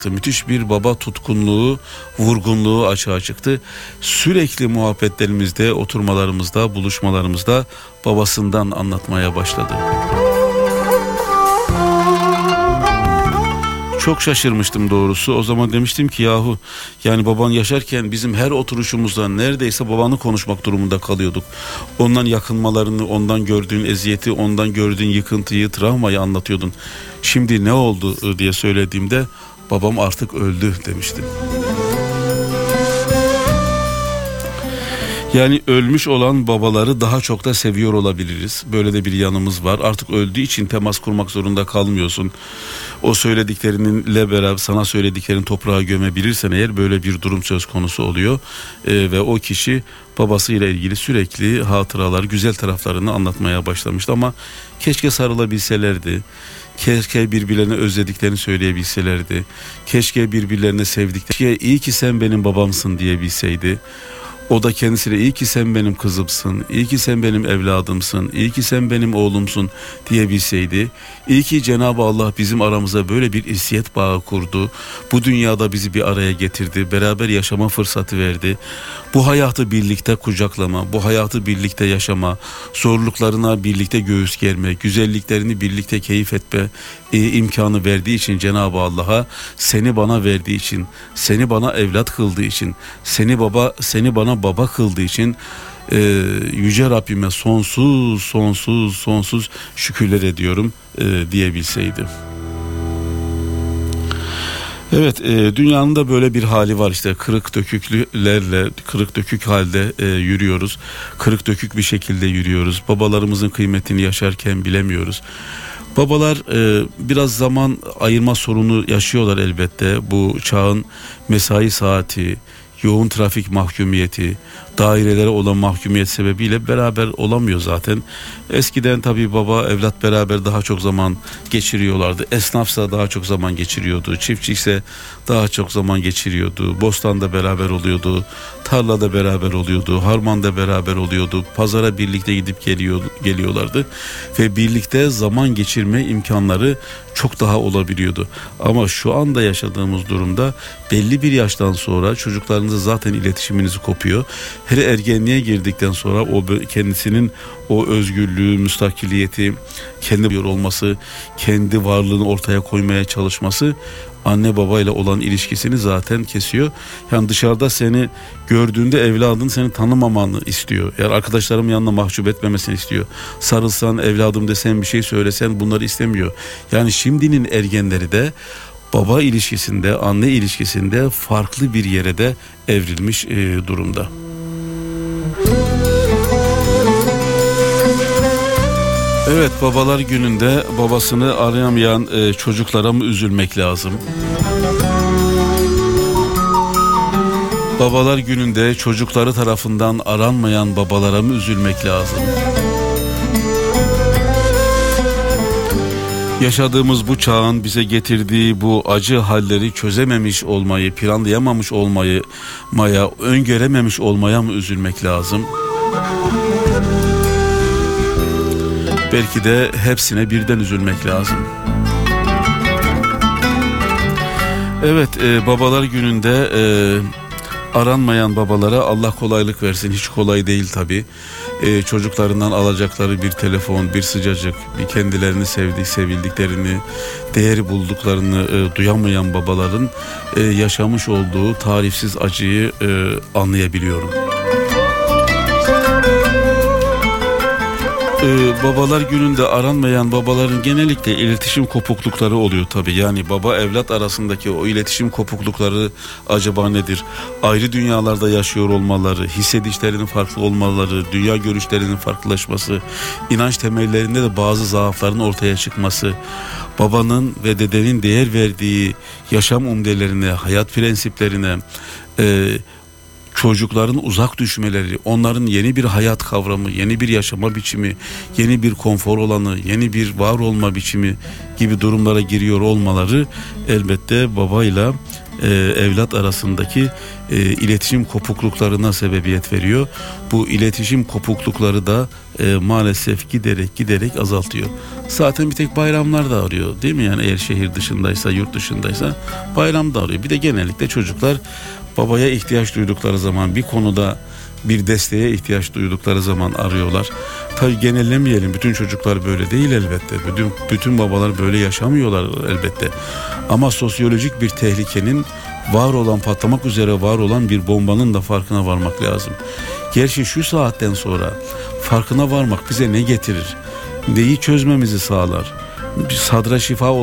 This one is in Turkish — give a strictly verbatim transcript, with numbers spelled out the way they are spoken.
Müthiş bir baba tutkunluğu, vurgunluğu açığa çıktı. Sürekli muhabbetlerimizde, oturmalarımızda, buluşmalarımızda babasından anlatmaya başladı. Çok şaşırmıştım doğrusu. O zaman demiştim ki yahu yani baban yaşarken bizim her oturuşumuzda neredeyse babanı konuşmak durumunda kalıyorduk. Ondan yakınmalarını, ondan gördüğün eziyeti, ondan gördüğün yıkıntıyı, travmayı anlatıyordun. Şimdi ne oldu diye söylediğimde babam artık öldü demiştim. Yani ölmüş olan babaları daha çok da seviyor olabiliriz. Böyle de bir yanımız var. Artık öldüğü için temas kurmak zorunda kalmıyorsun. O söylediklerinle beraber sana söylediklerini toprağa gömebilirsen eğer böyle bir durum söz konusu oluyor. Ee, ve o kişi babasıyla ilgili sürekli hatıralar, güzel taraflarını anlatmaya başlamıştı. Ama keşke sarılabilselerdi. Keşke birbirlerine özlediklerini söyleyebilselerdi. Keşke birbirlerine sevdiklerini, keşke iyi ki sen benim babamsın diyebilseydi. O da kendisine iyi ki sen benim kızımsın, iyi ki sen benim evladımsın, iyi ki sen benim oğlumsun diyebilseydi. İyi ki Cenab-ı Allah bizim aramıza böyle bir irsiyet bağı kurdu. Bu dünyada bizi bir araya getirdi, beraber yaşama fırsatı verdi. Bu hayatı birlikte kucaklama, bu hayatı birlikte yaşama, zorluklarına birlikte göğüs germe, güzelliklerini birlikte keyif etme e, imkanı verdiği için Cenab-ı Allah'a, seni bana verdiği için, seni bana evlat kıldığı için, seni baba, seni bana baba kıldığı için e, Yüce Rabbime sonsuz sonsuz sonsuz şükürler ediyorum e, diyebilseydim. Evet, e, dünyanın da böyle bir hali var işte, kırık döküklerle, kırık dökük halde e, yürüyoruz. Kırık dökük bir şekilde yürüyoruz. Babalarımızın kıymetini yaşarken bilemiyoruz. Babalar e, biraz zaman ayırma sorunu yaşıyorlar elbette. Bu çağın mesai saati, yoğun trafik mahkumiyeti, dairelere olan mahkumiyet sebebiyle beraber olamıyor zaten. Eskiden tabii baba evlat beraber daha çok zaman geçiriyorlardı. Esnafsa daha çok zaman geçiriyordu. Çiftçiyse daha çok zaman geçiriyordu. Bostanda beraber oluyordu. Tarlada beraber oluyordu. Harmanda beraber oluyordu. Pazara birlikte gidip geliyor, geliyorlardı. Ve birlikte zaman geçirme imkanları çok daha olabiliyordu. Ama şu anda yaşadığımız durumda belli bir yaştan sonra çocuklarınızla zaten iletişiminiz kopuyor. Hele ergenliğe girdikten sonra o kendisinin o özgürlüğü, müstakiliyeti, kendi olması, kendi varlığını ortaya koymaya çalışması anne babayla olan ilişkisini zaten kesiyor. Yani dışarıda seni gördüğünde evladın seni tanımamanı istiyor. Yani arkadaşlarım yanına mahcup etmemesini istiyor. Sarılsan, evladım desen, bir şey söylesen bunları istemiyor. Yani şimdinin ergenleri de baba ilişkisinde, anne ilişkisinde farklı bir yere de evrilmiş e, durumda. Evet, babalar gününde babasını arayamayan e, çocuklara mı üzülmek lazım? Babalar gününde çocukları tarafından aranmayan babalara mı üzülmek lazım? Yaşadığımız bu çağın bize getirdiği bu acı halleri çözememiş olmayı, planlayamamış olmayı, maya, öngörememiş olmaya mı üzülmek lazım? Belki de hepsine birden üzülmek lazım. Evet, e, babalar gününde e, aranmayan babalara Allah kolaylık versin. Hiç kolay değil tabii. E, çocuklarından alacakları bir telefon, bir sıcacık, bir kendilerini sevdiği, sevildiklerini, değeri bulduklarını e, duyamayan babaların e, yaşamış olduğu tarifsiz acıyı e, anlayabiliyorum. Ee, babalar gününde aranmayan babaların genellikle iletişim kopuklukları oluyor tabii. Yani baba evlat arasındaki o iletişim kopuklukları acaba nedir? Ayrı dünyalarda yaşıyor olmaları, hissedişlerinin farklı olmaları, dünya görüşlerinin farklılaşması, inanç temellerinde de bazı zaafların ortaya çıkması, babanın ve dedenin değer verdiği yaşam umdelerine, hayat prensiplerine, e, çocukların uzak düşmeleri, onların yeni bir hayat kavramı, yeni bir yaşama biçimi, yeni bir konfor alanı, yeni bir var olma biçimi gibi durumlara giriyor olmaları elbette babayla e, evlat arasındaki e, iletişim kopukluklarına sebebiyet veriyor. Bu iletişim kopuklukları da e, maalesef giderek giderek azaltıyor. Zaten bir tek bayramlar da arıyor değil mi? Yani eğer şehir dışındaysa, yurt dışındaysa bayram da arıyor. Bir de genellikle çocuklar babaya ihtiyaç duydukları zaman, bir konuda bir desteğe ihtiyaç duydukları zaman arıyorlar. Tabii genellemeyelim, bütün çocuklar böyle değil elbette. Bütün, bütün babalar böyle yaşamıyorlar elbette. Ama sosyolojik bir tehlikenin var olan, patlamak üzere var olan bir bombanın da farkına varmak lazım. Gerçi şu saatten sonra farkına varmak bize ne getirir? Neyi çözmemizi sağlar? Bir sadra şifa